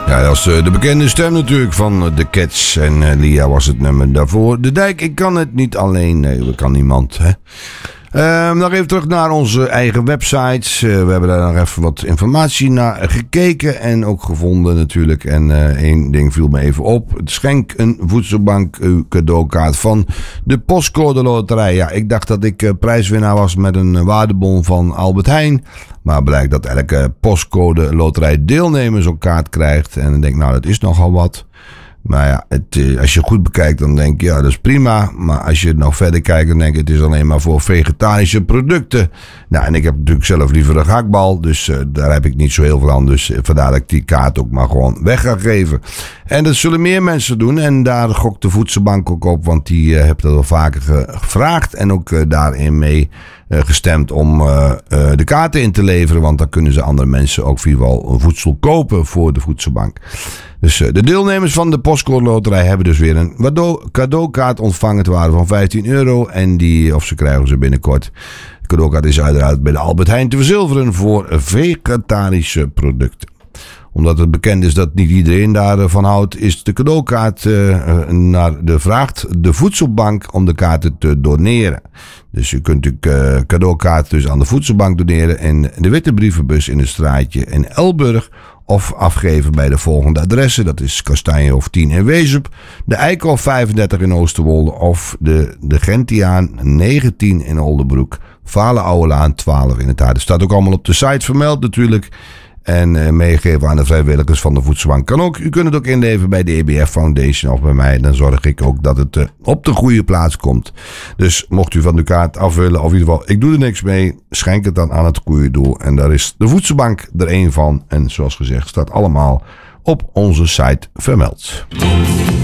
Ja, dat is de bekende stem natuurlijk van de Cats. En Lia was het nummer daarvoor. De Dijk, ik kan het niet alleen. Nee, dat kan niemand, hè. Nog even terug naar onze eigen websites. We hebben daar nog even wat informatie naar gekeken en ook gevonden natuurlijk. En één ding viel me even op. Schenk een voedselbank cadeaukaart van de Postcode Loterij. Ja, ik dacht dat ik prijswinnaar was met een waardebon van Albert Heijn. Maar blijkt dat elke Postcode Loterij deelnemer zo'n kaart krijgt. En dan denk ik, nou, dat is nogal wat. Maar ja, als je goed bekijkt, dan denk je, ja, dat is prima. Maar als je nog verder kijkt, dan denk je, het is alleen maar voor vegetarische producten. Nou, en ik heb natuurlijk zelf liever een gehaktbal. Dus daar heb ik niet zo heel veel aan. Dus vandaar dat ik die kaart ook maar gewoon weg ga geven. En dat zullen meer mensen doen. En daar gokt de voedselbank ook op. Want die heeft dat al vaker gevraagd. En ook daarin mee gestemd om de kaarten in te leveren. Want dan kunnen ze andere mensen ook vrijwel voedsel kopen voor de voedselbank. Dus de deelnemers van de Postcode Loterij hebben dus weer een cadeaukaart ontvangen ter waarde van €15. En ze krijgen ze binnenkort. De cadeaukaart is uiteraard bij de Albert Heijn te verzilveren voor vegetarische producten. Omdat het bekend is dat niet iedereen daarvan houdt, is de cadeaukaart vraagt de voedselbank om de kaarten te doneren. Dus u kunt uw cadeaukaart dus aan de voedselbank doneren in de witte brievenbus in het straatje in Elburg. Of afgeven bij de volgende adressen. Dat is Kastanjehof 10 in Wezep. De Eikel 35 in Oosterwolde. Of de Gentiaan 19 in Oldenbroek. Vale Ouwelaan 12 in het Hart. Dat staat ook allemaal op de site vermeld natuurlijk. En meegeven aan de vrijwilligers van de voedselbank kan ook. U kunt het ook inleveren bij de EBF Foundation of bij mij. Dan zorg ik ook dat het op de goede plaats komt. Dus mocht u van de kaart af willen, of in ieder geval, ik doe er niks mee. Schenk het dan aan het goede doel. En daar is de voedselbank er één van. En zoals gezegd staat allemaal op onze site vermeld.